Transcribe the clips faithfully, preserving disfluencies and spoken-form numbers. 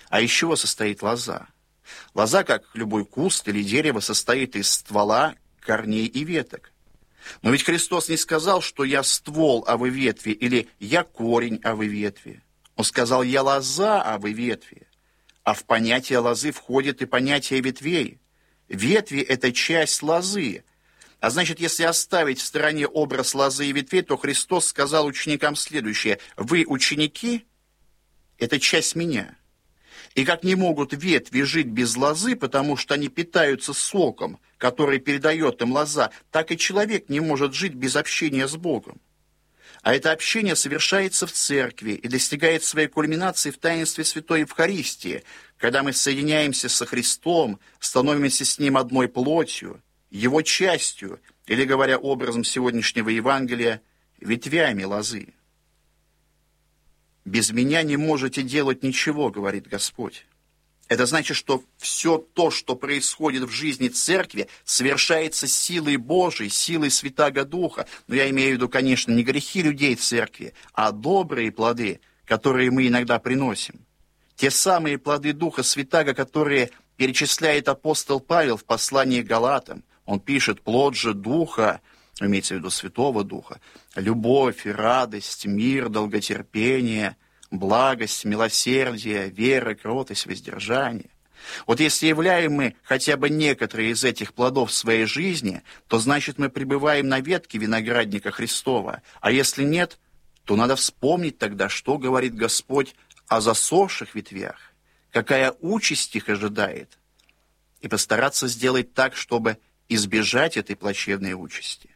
А из чего состоит лоза? Лоза, как любой куст или дерево, состоит из ствола, корней и веток. Но ведь Христос не сказал, что я ствол, а вы ветви, или я корень, а вы ветви. Он сказал, я лоза, а вы ветви. А в понятие лозы входит и понятие ветвей. Ветви – это часть лозы. А значит, если оставить в стороне образ лозы и ветвей, то Христос сказал ученикам следующее. Вы, ученики, это часть меня. И как не могут ветви жить без лозы, потому что они питаются соком, который передает им лоза, так и человек не может жить без общения с Богом. А это общение совершается в церкви и достигает своей кульминации в таинстве Святой Евхаристии, когда мы соединяемся со Христом, становимся с Ним одной плотью, Его частью, или, говоря образом сегодняшнего Евангелия, ветвями лозы. «Без меня не можете делать ничего», — говорит Господь. Это значит, что все то, что происходит в жизни церкви, совершается силой Божией, силой Святаго Духа. Но я имею в виду, конечно, не грехи людей церкви, а добрые плоды, которые мы иногда приносим. Те самые плоды Духа Святаго, которые перечисляет апостол Павел в послании к Галатам. Он пишет «плод же Духа», имеется в виду Святого Духа, любовь, радость, мир, долготерпение, благость, милосердие, вера, кротость, воздержание. Вот если являем мы хотя бы некоторые из этих плодов в своей жизни, то значит мы пребываем на ветке виноградника Христова. А если нет, то надо вспомнить тогда, что говорит Господь о засохших ветвях, какая участь их ожидает, и постараться сделать так, чтобы избежать этой плачевной участи.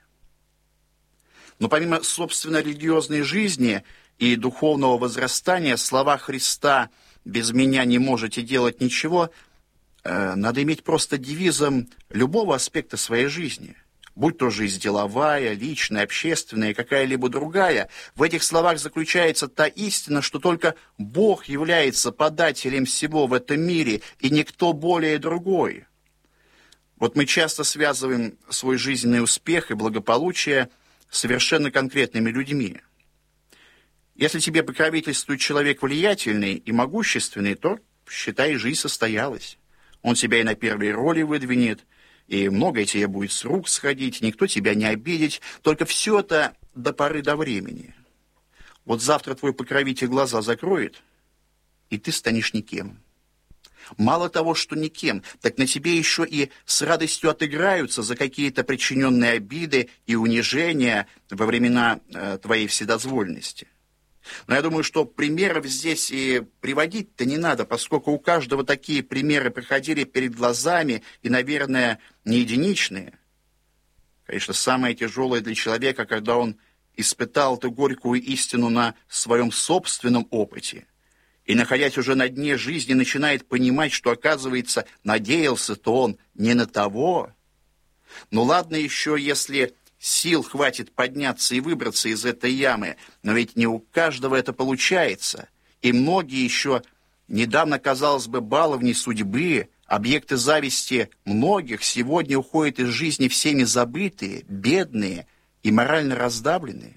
Но помимо, собственно, религиозной жизни и духовного возрастания, слова Христа «без меня не можете делать ничего» э, надо иметь просто девизом любого аспекта своей жизни. Будь то жизнь деловая, личная, общественная, какая-либо другая, в этих словах заключается та истина, что только Бог является подателем всего в этом мире, и никто более другой. Вот мы часто связываем свой жизненный успех и благополучие с совершенно конкретными людьми. Если тебе покровительствует человек влиятельный и могущественный, то, считай, жизнь состоялась. Он тебя и на первые роли выдвинет, и многое тебе будет с рук сходить, никто тебя не обидит, только все это до поры до времени. Вот завтра твой покровитель глаза закроет, и ты станешь никем. Мало того, что никем, так на тебе еще и с радостью отыграются за какие-то причиненные обиды и унижения во времена э, твоей вседозвольности. Но я думаю, что примеров здесь и приводить-то не надо, поскольку у каждого такие примеры проходили перед глазами и, наверное, не единичные. Конечно, самое тяжелое для человека, когда он испытал эту горькую истину на своем собственном опыте и, находясь уже на дне жизни, начинает понимать, что, оказывается, надеялся-то он не на того. Ну ладно еще, если сил хватит подняться и выбраться из этой ямы, но ведь не у каждого это получается. И многие еще недавно, казалось бы, баловни судьбы, объекты зависти многих сегодня уходят из жизни всеми забытые, бедные и морально раздавленные.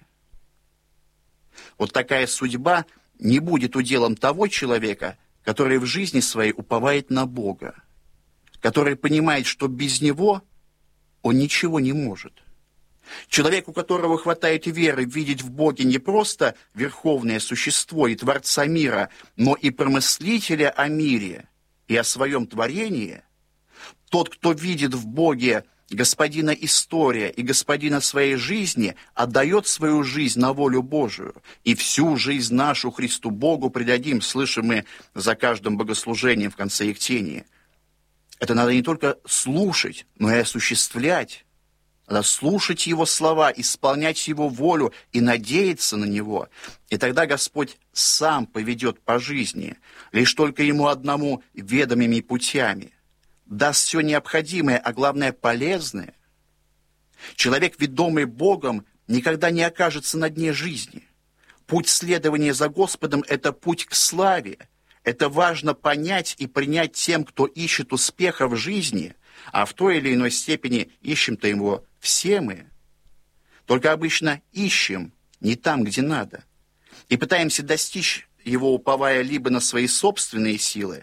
Вот такая судьба не будет уделом того человека, который в жизни своей уповает на Бога, который понимает, что без Него он ничего не может. Человек, у которого хватает веры видеть в Боге не просто верховное существо и Творца мира, но и промыслителя о мире и о своем творении, тот, кто видит в Боге Господина история и Господина своей жизни, отдает свою жизнь на волю Божию, и всю жизнь нашу Христу Богу предадим, слышим мы за каждым богослужением в конце Ектении. Это надо не только слушать, но и осуществлять. Надо слушать Его слова, исполнять Его волю и надеяться на Него. И тогда Господь сам поведет по жизни, лишь только Ему одному ведомыми путями. Даст все необходимое, а главное полезное. Человек, ведомый Богом, никогда не окажется на дне жизни. Путь следования за Господом – это путь к славе. Это важно понять и принять тем, кто ищет успеха в жизни, а в той или иной степени ищем-то его все мы. Только обычно ищем не там, где надо, и пытаемся достичь его, уповая либо на свои собственные силы,